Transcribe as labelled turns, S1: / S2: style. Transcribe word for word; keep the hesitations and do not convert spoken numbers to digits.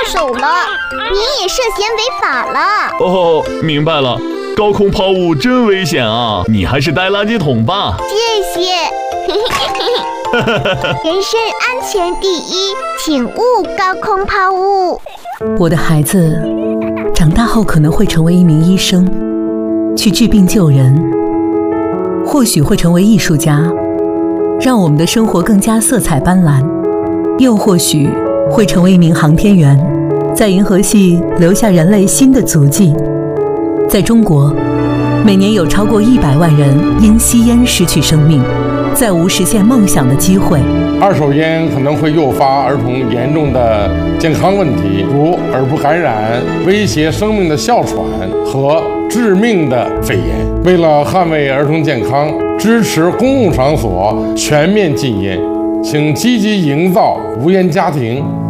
S1: 手了，你也涉嫌违法了。
S2: 哦，明白了，高空抛物真危险啊！你还是带垃圾桶吧。
S1: 谢谢。人身安全第一，请勿高空抛物。
S3: 我的孩子长大后可能会成为一名医生，去治病救人，或许会成为艺术家，让我们的生活更加色彩斑斓，又或许会成为一名航天员，在银河系留下人类新的足迹。在中国，每年有超过一百万人因吸烟失去生命，再无实现梦想的机会。
S4: 二手烟可能会诱发儿童严重的健康问题，如耳部感染、威胁生命的哮喘和致命的肺炎。为了捍卫儿童健康，支持公共场所全面禁烟，请积极营造无烟家庭。